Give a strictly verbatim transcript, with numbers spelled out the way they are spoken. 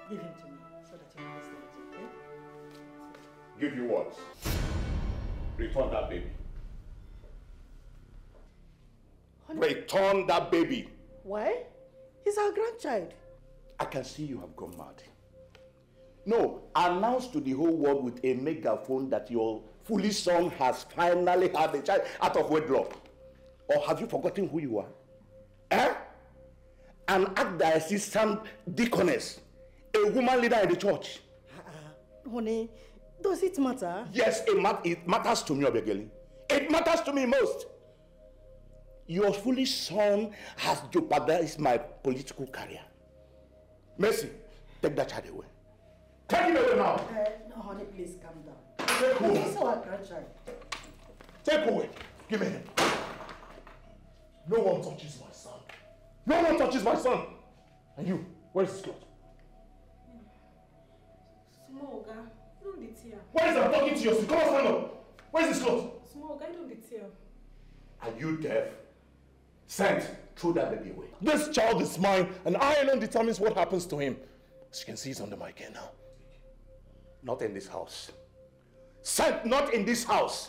Give him to me so that you can stay with him, okay? Give you what? Return that baby. Honey. Return that baby. Why? He's our grandchild. I can see you have gone mad. No, announce to the whole world with a megaphone that your foolish son has finally had a child out of wedlock. Or have you forgotten who you are? Eh? An act the assistant deaconess, a woman leader in the church. Uh, honey, does it matter? Yes, it, mat it matters to me, Obiageli. It matters to me most. Your foolish son has jeopardized my political career. Mercy, take that child away. Take him away now. Uh, no, honey, please calm down. Take away. He's also our grandchild. Take away. Give me him. No one touches my son. No one touches my son. And you, where's his clothes? Small guy, don't get here. Where is I'm talking to you? Come on, stand up. Where's his clothes? Small guy, don't get here. Are you deaf? Sent. Throw that baby away. This child is mine, and I alone determines what happens to him. As you can see, he's under my care now. Not in this house. Sent, not in this house.